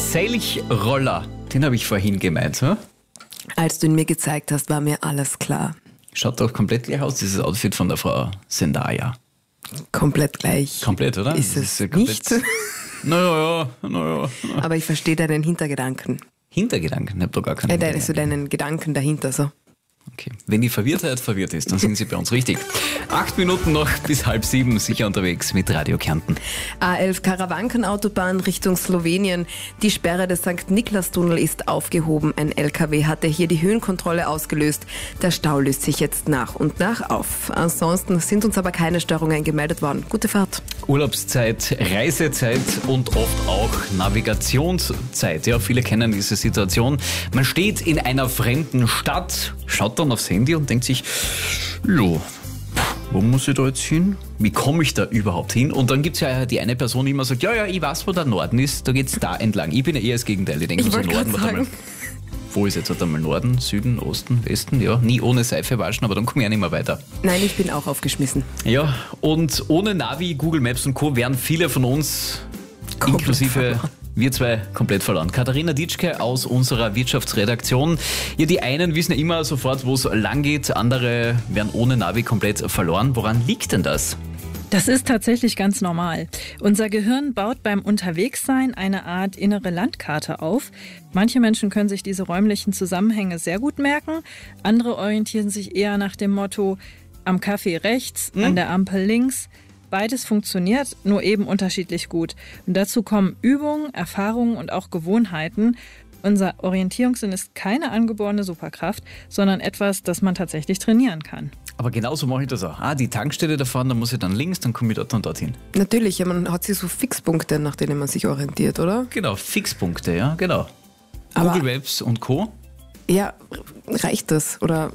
Selchroller, den habe ich vorhin gemeint. Hm? Als du ihn mir gezeigt hast, war mir alles klar. Schaut doch komplett gleich aus, dieses Outfit von der Frau Zendaya. Komplett gleich. Komplett, oder? Ist es ja komplett nicht? Naja. Aber ich verstehe deinen Hintergedanken. Hintergedanken? Ich habe doch gar keinen So deinen Gedanken dahinter so. Okay. Wenn die Verwirrtheit verwirrt ist, dann sind Sie bei uns richtig. 8 Minuten noch bis 6:30, sicher unterwegs mit Radio Kärnten. A11 Karawankenautobahn Richtung Slowenien. Die Sperre des St. Niklas-Tunnel ist aufgehoben. Ein LKW hatte hier die Höhenkontrolle ausgelöst. Der Stau löst sich jetzt nach und nach auf. Ansonsten sind uns aber keine Störungen gemeldet worden. Gute Fahrt. Urlaubszeit, Reisezeit und oft auch Navigationszeit. Ja, viele kennen diese Situation. Man steht in einer fremden Stadt, schaut dann aufs Handy und denkt sich, jo, wo muss ich da jetzt hin? Wie komme ich da überhaupt hin? Und dann gibt es ja die eine Person, die immer sagt, ja, ich weiß, wo der Norden ist, da geht's da entlang. Ich bin ja eher das Gegenteil. Ich denke, so Norden, wo ist jetzt halt einmal Norden, Süden, Osten, Westen? Ja, nie ohne Seife waschen, aber dann komme ich auch nicht mehr weiter. Nein, ich bin auch aufgeschmissen. Ja, und ohne Navi, Google Maps und Co. wären viele von uns, inklusive wir zwei, komplett verloren. Katharina Ditschke aus unserer Wirtschaftsredaktion. Ja, die einen wissen ja immer sofort, wo es lang geht, andere werden ohne Navi komplett verloren. Woran liegt denn das? Das ist tatsächlich ganz normal. Unser Gehirn baut beim Unterwegssein eine Art innere Landkarte auf. Manche Menschen können sich diese räumlichen Zusammenhänge sehr gut merken. Andere orientieren sich eher nach dem Motto, am Café rechts, an der Ampel links. Beides funktioniert, nur eben unterschiedlich gut. Und dazu kommen Übungen, Erfahrungen und auch Gewohnheiten. Unser Orientierungssinn ist keine angeborene Superkraft, sondern etwas, das man tatsächlich trainieren kann. Aber genauso mache ich das auch. Die Tankstelle da vorne, da muss ich dann links, dann komme ich dort und dorthin. Natürlich, ja, man hat sich so Fixpunkte, nach denen man sich orientiert, oder? Genau, Fixpunkte, ja, genau. Aber Google Maps und Co. Ja, reicht das? Oder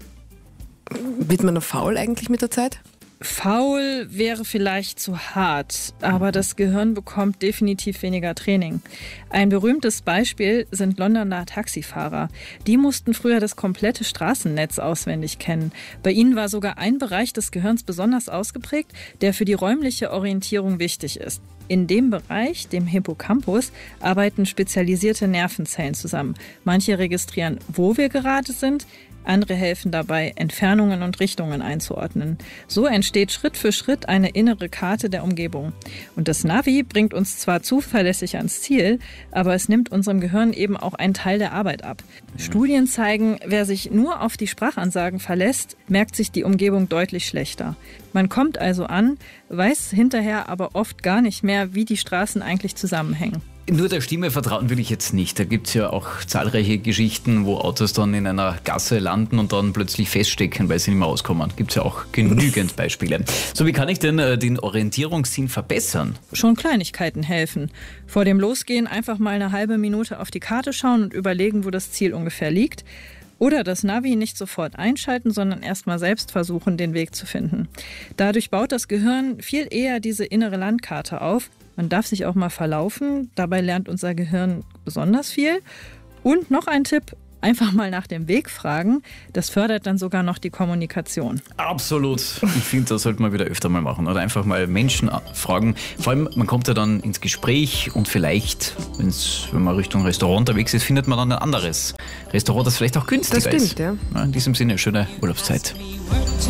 wird man noch faul eigentlich mit der Zeit? Faul wäre vielleicht zu hart, aber das Gehirn bekommt definitiv weniger Training. Ein berühmtes Beispiel sind Londoner Taxifahrer. Die mussten früher das komplette Straßennetz auswendig kennen. Bei ihnen war sogar ein Bereich des Gehirns besonders ausgeprägt, der für die räumliche Orientierung wichtig ist. In dem Bereich, dem Hippocampus, arbeiten spezialisierte Nervenzellen zusammen. Manche registrieren, wo wir gerade sind, andere helfen dabei, Entfernungen und Richtungen einzuordnen. So entsteht Schritt für Schritt eine innere Karte der Umgebung. Und das Navi bringt uns zwar zuverlässig ans Ziel, aber es nimmt unserem Gehirn eben auch einen Teil der Arbeit ab. Studien zeigen, wer sich nur auf die Sprachansagen verlässt, merkt sich die Umgebung deutlich schlechter. Man kommt also an, weiß hinterher aber oft gar nicht mehr, wie die Straßen eigentlich zusammenhängen. Nur der Stimme vertrauen will ich jetzt nicht. Da gibt es ja auch zahlreiche Geschichten, wo Autos dann in einer Gasse landen und dann plötzlich feststecken, weil sie nicht mehr rauskommen. Gibt es ja auch genügend Beispiele. So, wie kann ich denn den Orientierungssinn verbessern? Schon Kleinigkeiten helfen. Vor dem Losgehen einfach mal eine halbe Minute auf die Karte schauen und überlegen, wo das Ziel ungefähr liegt. Oder das Navi nicht sofort einschalten, sondern erst mal selbst versuchen, den Weg zu finden. Dadurch baut das Gehirn viel eher diese innere Landkarte auf. Man darf sich auch mal verlaufen, dabei lernt unser Gehirn besonders viel. Und noch ein Tipp, einfach mal nach dem Weg fragen, das fördert dann sogar noch die Kommunikation. Absolut. Ich finde, das sollte man wieder öfter mal machen. Oder einfach mal Menschen fragen. Vor allem, man kommt ja dann ins Gespräch und vielleicht, wenn man Richtung Restaurant unterwegs ist, findet man dann ein anderes Restaurant, das vielleicht auch günstiger ist. Das stimmt, ja. In diesem Sinne, schöne Urlaubszeit.